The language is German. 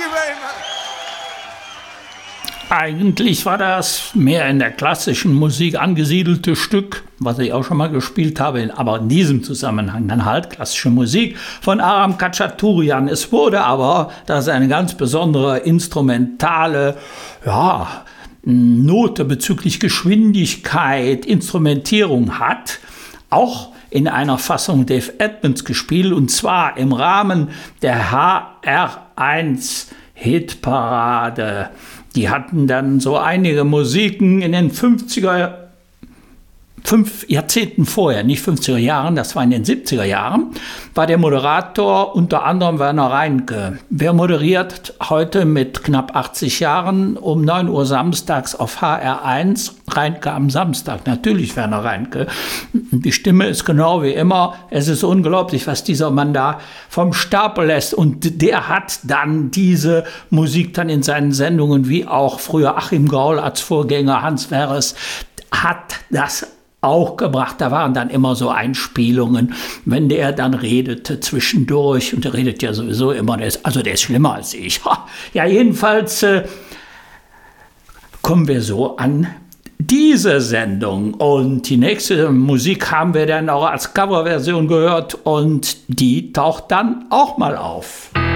you very much. Eigentlich war das mehr in der klassischen Musik angesiedelte Stück, was ich auch schon mal gespielt habe, aber in diesem Zusammenhang dann halt klassische Musik von Aram Khachaturian. Es wurde aber, da es eine ganz besondere instrumentale, Note bezüglich Geschwindigkeit, Instrumentierung hat, auch in einer Fassung Dave Edmunds gespielt, und zwar im Rahmen der HR1 Hitparade. Die hatten dann so einige Musiken in den 5 Jahrzehnten vorher, nicht 50er Jahren, das war in den 70er Jahren, war der Moderator unter anderem Werner Reinke. Wer moderiert heute mit knapp 80 Jahren um 9 Uhr samstags auf HR1? Reinke am Samstag, natürlich Werner Reinke. Die Stimme ist genau wie immer. Es ist unglaublich, was dieser Mann da vom Stapel lässt. Und der hat dann diese Musik dann in seinen Sendungen, wie auch früher Achim Gaul als Vorgänger Hans Werres, hat das auch gebracht. Da waren dann immer so Einspielungen, wenn der dann redete zwischendurch, und der redet ja sowieso immer, der ist schlimmer als ich. Ja, jedenfalls kommen wir so an diese Sendung, und die nächste Musik haben wir dann auch als Coverversion gehört, und die taucht dann auch mal auf.